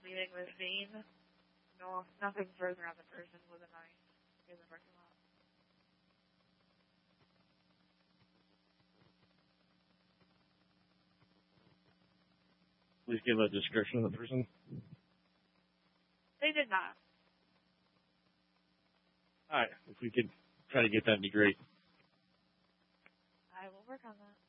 meeting with Zane. No, nothing further on the person with a knife in the parking lot. Please give a description of the person. They did not. All right. If we could try to get that, it'd be great. I will work on that.